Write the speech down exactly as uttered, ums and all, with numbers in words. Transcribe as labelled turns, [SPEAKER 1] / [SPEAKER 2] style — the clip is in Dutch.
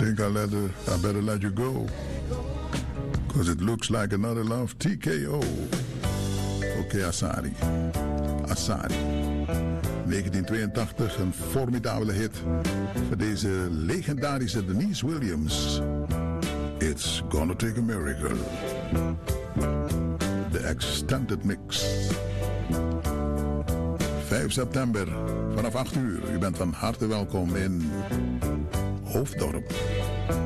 [SPEAKER 1] think I, let her, I better let you go. Cause it looks like another love T K O. Oké, okay, Asari. Asari. negentien tweeëntachtig, een formidabele hit voor deze legendarische Denise Williams. It's Gonna Take a Miracle. De extended mix. vijf september vanaf acht uur. U bent van harte welkom in Hoofddorp.